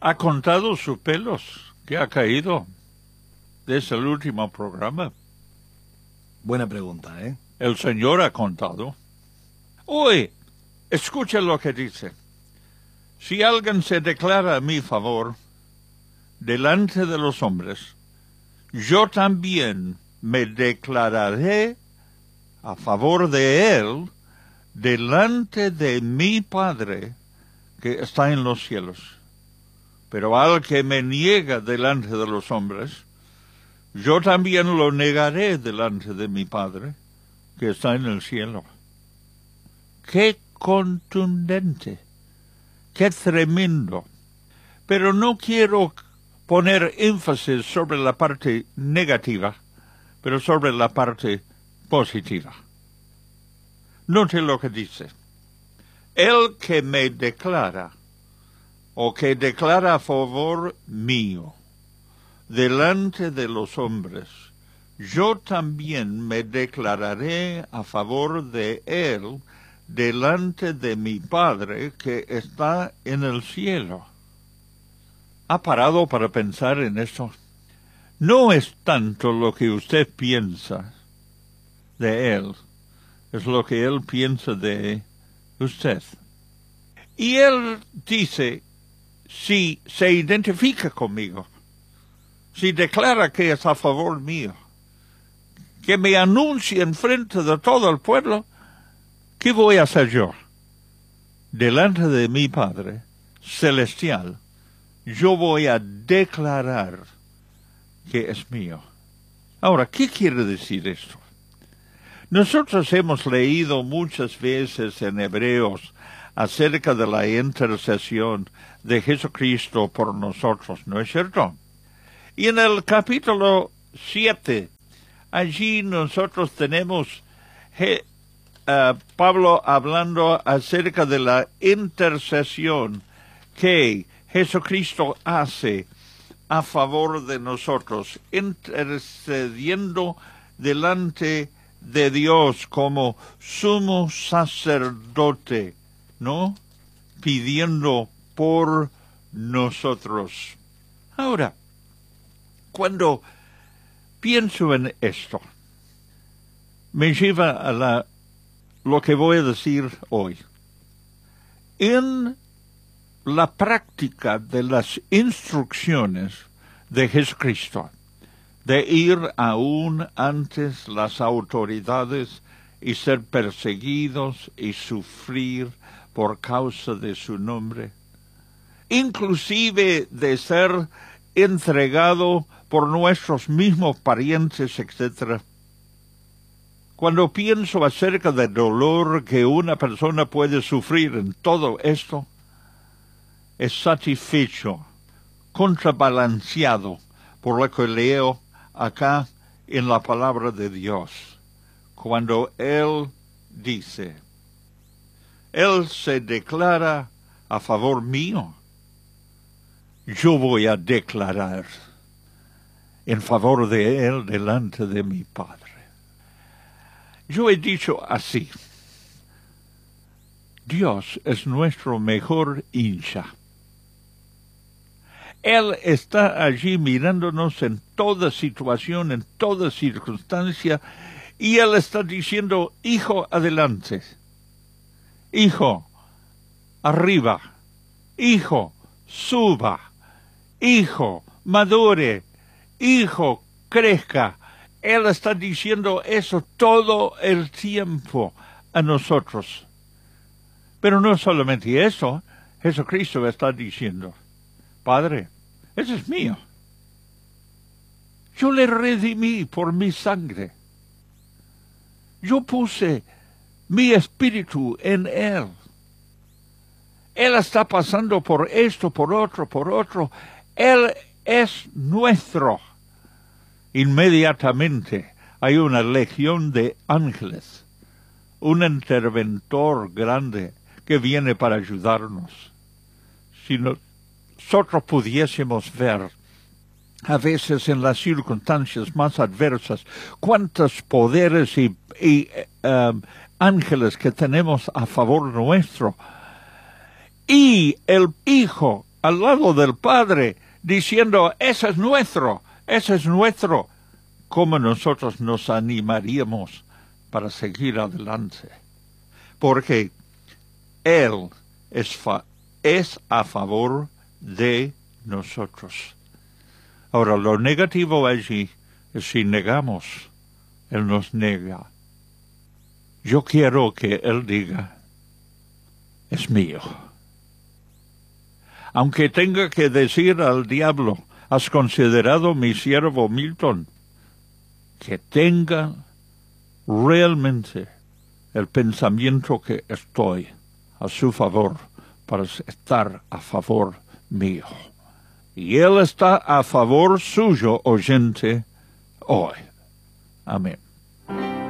¿Ha contado sus pelos que ha caído desde el último programa? Buena pregunta, ¿eh? El Señor ha contado. Hoy, escucha lo que dice. Si alguien se declara a mi favor delante de los hombres, yo también me declararé a favor de él delante de mi Padre que está en los cielos. Pero al que me niega delante de los hombres, yo también lo negaré delante de mi Padre que está en el cielo. ¡Qué contundente! ¡Qué tremendo! Pero no quiero poner énfasis sobre la parte negativa, pero sobre la parte positiva. Note lo que dice. El que me declara, o que declara a favor mío, delante de los hombres, yo también me declararé a favor de él delante de mi Padre que está en el cielo. ¿Ha parado para pensar en eso? No es tanto lo que usted piensa de él, es lo que él piensa de usted. Y él dice, si se identifica conmigo, si declara que es a favor mío, que me anuncie en frente de todo el pueblo, ¿qué voy a hacer yo? Delante de mi Padre celestial, yo voy a declarar que es mío. Ahora, ¿qué quiere decir esto? Nosotros hemos leído muchas veces en Hebreos acerca de la intercesión de Jesucristo por nosotros, ¿no es cierto? Y en el capítulo 7, allí nosotros tenemos Pablo hablando acerca de la intercesión que Jesucristo hace a favor de nosotros, intercediendo delante de Dios como sumo sacerdote, ¿no? Pidiendo por nosotros. Ahora, cuando pienso en esto, me lleva a lo que voy a decir hoy. En la práctica de las instrucciones de Jesucristo, de ir aún antes las autoridades y ser perseguidos y sufrir por causa de su nombre, inclusive de ser entregado por nuestros mismos parientes, etc. Cuando pienso acerca del dolor que una persona puede sufrir en todo esto, es satisfecho, contrabalanceado por lo que leo acá en la palabra de Dios, cuando Él dice, Él se declara a favor mío, yo voy a declarar en favor de Él delante de mi Padre. Yo he dicho así, Dios es nuestro mejor hincha. Él está allí mirándonos en toda situación, en toda circunstancia, y Él está diciendo, hijo, adelante. Hijo, arriba. Hijo, suba. Hijo, madure. Hijo, crezca. Él está diciendo eso todo el tiempo a nosotros. Pero no solamente eso, Jesucristo está diciendo, Padre, ese es mío. Yo le redimí por mi sangre. Yo puse mi espíritu en Él. Él está pasando por esto, por otro. Él es nuestro. Inmediatamente hay una legión de ángeles, un interventor grande que viene para ayudarnos. Si nosotros pudiésemos ver, a veces en las circunstancias más adversas, cuántos poderes y ángeles que tenemos a favor nuestro. Y el Hijo al lado del Padre, diciendo, ese es nuestro, ¿cómo nosotros nos animaríamos para seguir adelante? Porque Él es a favor de nosotros. Ahora, lo negativo allí es si negamos, Él nos niega. Yo quiero que Él diga, es mío. Aunque tenga que decir al diablo, ¿has considerado mi siervo Milton? Que tenga realmente el pensamiento que estoy a su favor para estar a favor mío. Y Él está a favor suyo, oyente, hoy. Amén.